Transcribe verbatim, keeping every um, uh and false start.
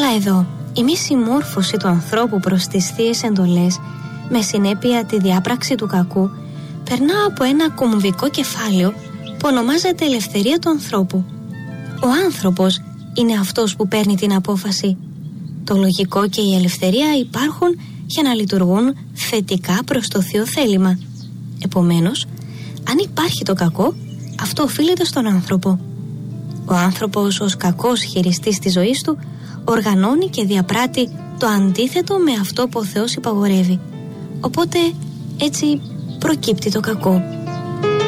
Αλλά εδώ η μη συμμόρφωση του ανθρώπου προς τις θείες εντολές, με συνέπεια τη διάπραξη του κακού, περνά από ένα κομβικό κεφάλαιο που ονομάζεται ελευθερία του ανθρώπου. Ο άνθρωπος είναι αυτός που παίρνει την απόφαση. Το λογικό και η ελευθερία υπάρχουν για να λειτουργούν θετικά προς το θείο θέλημα. Επομένως, αν υπάρχει το κακό, αυτό οφείλεται στον άνθρωπο. Ο άνθρωπος ως κακός χειριστής της ζωής του οργανώνει και διαπράττει το αντίθετο με αυτό που ο Θεός υπαγορεύει. Οπότε έτσι προκύπτει το κακό.